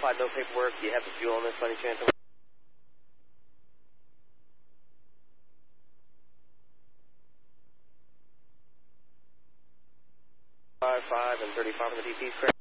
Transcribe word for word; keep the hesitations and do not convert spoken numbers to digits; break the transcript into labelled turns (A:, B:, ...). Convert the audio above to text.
A: qualified, no paperwork. Do you have the fuel on this by any chance? Five, five, and thirty-five on the D Ps, correct?